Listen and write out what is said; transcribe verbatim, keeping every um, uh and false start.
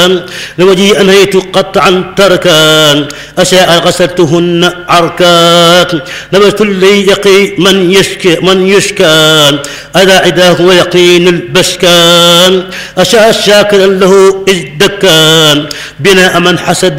لوجهي أنهيت قطعا تركان أشاء غسلتهن عركات نبت لي يقي من يشكي من يشكان أذا عداه ويقين البشكان أشاء شاكرا له إذ دكان بناء من حسد